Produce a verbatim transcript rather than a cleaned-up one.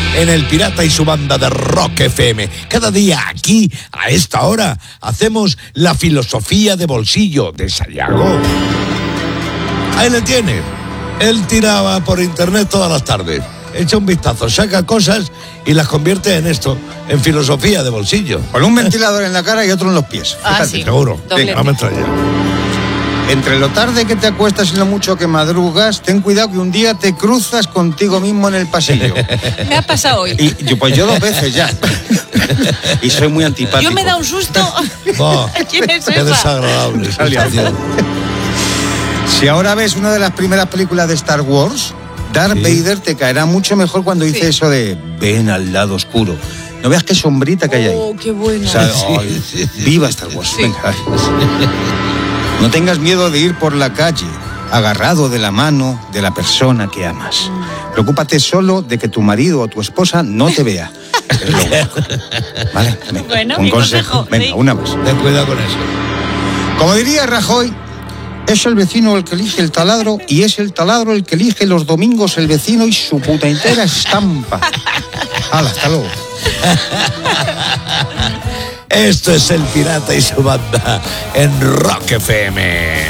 en El Pirata y su banda de Rock F M. Cada día aquí, a esta hora, hacemos la filosofía de bolsillo de Sayago. Ahí le tiene. Él tiraba por internet todas las tardes. Echa un vistazo, saca cosas y las convierte en esto, en filosofía de bolsillo. Con un ventilador en la cara y otro en los pies. Ah, Fíjate. sí. Seguro. Doble. Vamos a entrar ya. Entre lo tarde que te acuestas y lo mucho que madrugas, ten cuidado que un día te cruzas contigo mismo en el pasillo. Me ha pasado hoy. Y yo, pues yo dos veces ya. Y soy muy antipático. Yo me da un susto. Oh, ¿Quién es qué esa? desagradable sensación. Si ahora ves una de las primeras películas de Star Wars, Darth Sí. Vader te caerá mucho mejor cuando dice Sí. eso de ven al lado oscuro. No veas qué sombrita que hay ahí. Oh, qué bueno. O sea, Sí, ay, sí, sí. viva Star Wars. Sí. Venga. No tengas miedo de ir por la calle agarrado de la mano de la persona que amas. Preocúpate solo de que tu marido o tu esposa no te vea. Es lo único. Vale, venga, Bueno, un mi consejo. consejo, Venga, sí. una más. Ten cuidado con eso. Como diría Rajoy, es el vecino el que elige el taladro y es el taladro el que elige los domingos el vecino y su puta entera estampa. Hala, hasta luego. Esto es El Pirata y su banda en Rock F M.